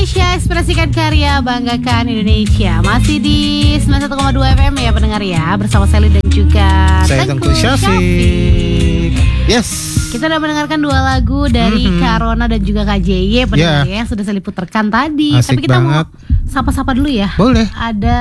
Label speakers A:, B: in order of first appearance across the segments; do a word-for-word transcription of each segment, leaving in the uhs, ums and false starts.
A: Indonesia, ekspresikan karya, banggakan Indonesia. Masih di sembilan puluh satu koma dua F M ya pendengar ya. Bersama Sally dan juga
B: saya Tengku Syafiq. Yes.
A: Kita udah mendengarkan dua lagu dari mm-hmm. Kak Rona dan juga Kak J Y pendengar yeah. ya. Sudah Sally putarkan tadi.
B: Asik
A: Tapi kita
B: banget.
A: mau sapa-sapa dulu ya.
B: Boleh.
A: Ada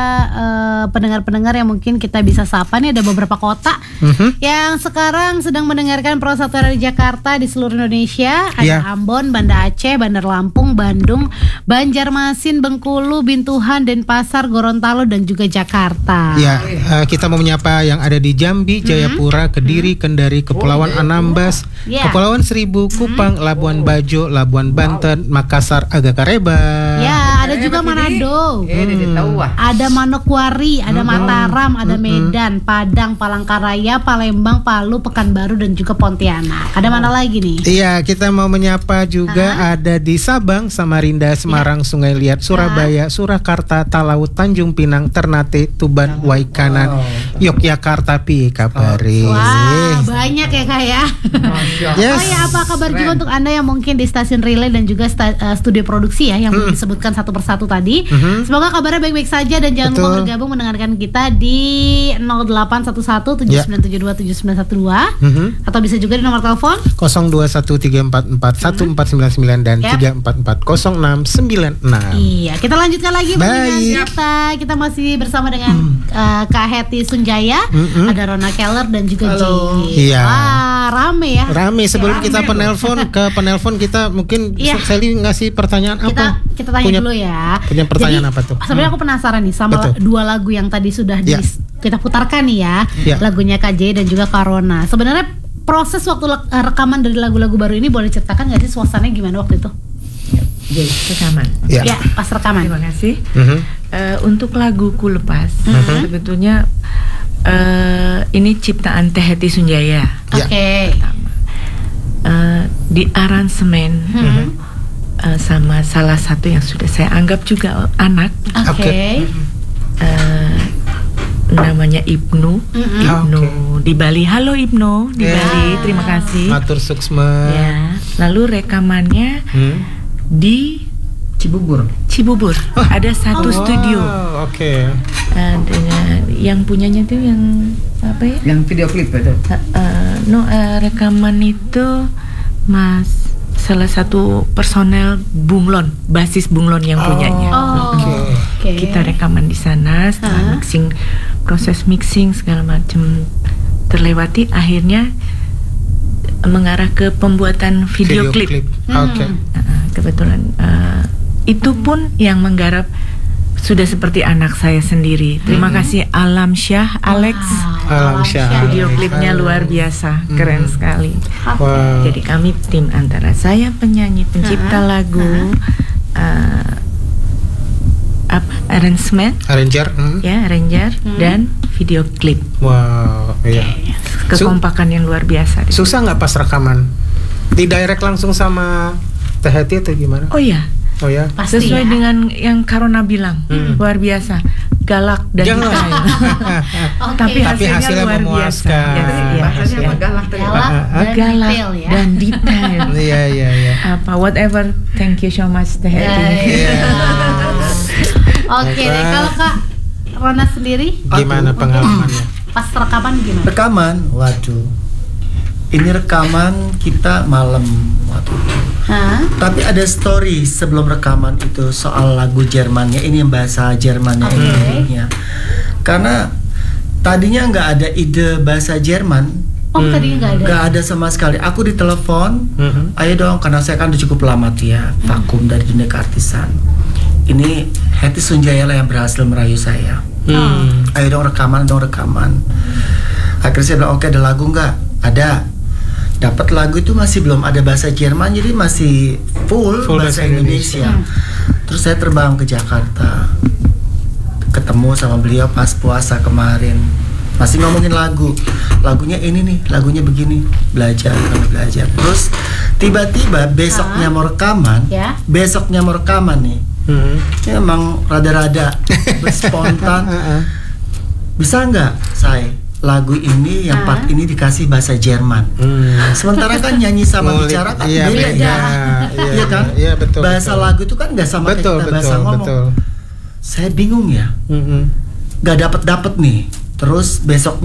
A: uh, pendengar-pendengar yang mungkin kita bisa sapa nih. Ada beberapa kota mm-hmm. yang sekarang sedang mendengarkan Pro satu dari Jakarta di seluruh Indonesia. Ada yeah. Ambon, Banda Aceh, Bandar Lampung, Bandung, Banjarmasin, Bengkulu, Bintuhan, Denpasar, Gorontalo dan juga Jakarta.
B: Ya, uh, kita mau menyapa yang ada di Jambi, Jayapura, mm-hmm. Kediri, Kendari, Kepulauan oh, Anambas, yeah. Kepulauan Seribu, Kupang, mm-hmm. Labuan Bajo, Labuan Banten, Makassar, Agakareba.
A: Ya, ada juga Manado. Hmm. Ada Manokwari, ada Mataram, ada Medan, Padang, Palangkaraya, Palembang, Palu, Pekanbaru dan juga Pontianak. Ada mana lagi nih?
B: Iya, kita mau menyapa juga uh-huh. ada di Sabang, Samarinda, Semarang, yeah. Sungai Liat, Surabaya, uh-huh. Surakarta, Talaut, Tanjung Pinang, Ternate, Tuban, Waikanan, oh. Yogyakarta, pi kabari.
A: Wah, banyak ya Kak ya.
B: Yes.
A: Oh ya, apa kabar juga untuk Anda yang mungkin di stasiun relay dan juga sta- uh, studio produksi ya yang hmm. disebutkan satu persatu tadi. Mm-hmm. Semoga kabarnya baik-baik saja dan jangan lupa bergabung mendengarkan kita di nol delapan satu satu tujuh sembilan tujuh dua tujuh sembilan satu dua mm-hmm. atau bisa juga di nomor telepon
B: nol dua satu tiga empat empat satu empat sembilan sembilan dan yep. tiga empat empat nol enam sembilan enam.
A: Iya, kita lanjutkan lagi pertanyaan kita. Kita masih bersama dengan mm. uh, Kak Hetty Sunjaya, mm-hmm. ada Rona Keller dan juga Ji.
B: Iya.
A: Wah, rame ya.
B: Rame. Sebelum rame kita penelpon ke penelpon kita mungkin iya. Sally ngasih pertanyaan
A: kita,
B: apa?
A: Kita tanya punya, dulu ya.
B: Punya pertanyaan
A: Jadi,
B: apa tuh?
A: Sebenarnya aku penasaran nih sama Betul. dua lagu yang tadi sudah yeah. di, kita putarkan nih ya. Yeah. Lagunya Kak J dan juga Kak Rona. Sebenarnya proses waktu le- rekaman dari lagu-lagu baru ini boleh ceritakan nggak sih suasananya gimana waktu itu?
C: Jadi rekaman.
A: Ya, ya pas rekaman.
C: Terima kasih.
B: Mm-hmm.
C: Uh, untuk lagu Ku Lepas,
A: mm-hmm.
C: sebetulnya uh, ini ciptaan Teh Hetty Sunjaya.
A: Oke. Okay.
C: Uh, di aransemen.
A: Mm-hmm.
C: Uh, sama salah satu yang sudah saya anggap juga anak.
A: Oke. Okay.
C: Uh, namanya Ibnu.
A: Mm-hmm.
C: Ibnu
B: okay.
C: di Bali. Halo Ibnu di
B: yeah.
C: Bali. Terima kasih.
B: Matur suksma.
C: Ya. Lalu rekamannya hmm? di
D: Cibubur.
C: Cibubur. Oh. Ada satu
B: oh,
C: studio.
B: Oke. Okay.
C: Uh, dengan yang punyanya tuh yang apa ya?
D: Yang video klip itu.
C: Uh, uh, no uh, rekaman itu Mas salah satu personel Bunglon, basis Bunglon yang punyanya.
A: Oh,
B: okay.
A: Okay.
C: Kita rekaman di sana, setelah huh? mixing, proses mixing segala macam terlewati, akhirnya mengarah ke pembuatan video, video klip.
A: Hmm.
B: Oke. Okay.
C: Uh, kebetulan uh, itu pun yang menggarap sudah seperti anak saya sendiri. Terima hmm. kasih Alam Syah, Alex.
A: Wow.
B: Alam Syah.
C: Video klipnya luar biasa, hmm. keren sekali.
B: Wow.
C: Jadi kami tim antara saya penyanyi, pencipta uh-huh. lagu, uh, apa arrangement,
B: arranger, hmm.
C: ya arranger hmm. dan video klip.
B: Wow, iya.
C: Kekompakan yang luar biasa.
B: Susah nggak pas rekaman? Di direct langsung sama Teh Hetty atau gimana?
C: Oh iya.
B: Oh ya.
A: Pasti
C: sesuai
A: ya.
C: dengan yang Karona bilang, hmm. luar biasa, galak dan detail.
A: Okay.
C: Tapi hasilnya,
B: Tapi hasilnya
C: luar
B: memuaskan.
C: biasa. Ya, ya,
D: bahasanya
C: ya.
D: galak dan
A: galak dan
C: galak
A: detail ya.
C: dan detail.
B: Iya iya iya.
C: Apa whatever. Thank you so much Teh Hetty.
A: Oke deh, kalau Kak Rona sendiri
B: gimana
A: Aku,
B: pengalamannya?
A: Pas rekaman gimana?
D: Rekaman, waduh. Ini rekaman kita malam waktu itu.
A: Hah?
D: Tapi ada story sebelum rekaman itu soal lagu Jermannya. Ini yang bahasa Jermannya
A: okay.
D: ini. Karena tadinya nggak ada ide bahasa Jerman.
A: Oh hmm. tadinya nggak ada.
D: Nggak ada sama sekali. Aku ditelepon, hmm. ayo dong, karena saya kan udah cukup lama tuh ya vakum hmm. dari dunia keartisan. Ini Hetty Sunjaya lah yang berhasil merayu saya. Hmm. Ayo dong rekaman, dong rekaman. Akhirnya saya bilang oke, ada lagu nggak? Ada. Dapat lagu itu masih belum ada bahasa Jerman, jadi masih full, full bahasa Indonesia. Indonesia. Hmm. Terus saya terbang ke Jakarta, ketemu sama beliau pas puasa kemarin. Masih ngomongin lagu, lagunya ini nih, lagunya begini, belajar, kami belajar. Terus tiba-tiba besoknya mau rekaman,
A: ya?
D: besoknya mau rekaman nih. Hmm. Ini emang rada-rada berspontan. Bisa nggak, saya lagu ini yang part ini dikasih bahasa Jerman. Hmm. Sementara kan nyanyi sama Mulik, bicara kan
B: iya,
D: beda
B: iya,
D: ya.
B: Iya,
D: iya kan?
B: Iya, betul.
D: Bahasa
B: betul.
D: lagu itu kan nggak sama
B: betul,
D: kayak kita
B: betul,
D: bahasa ngomong.
B: Betul.
D: Saya bingung ya.
B: Mm-hmm.
D: Gak dapet dapet nih. Terus besok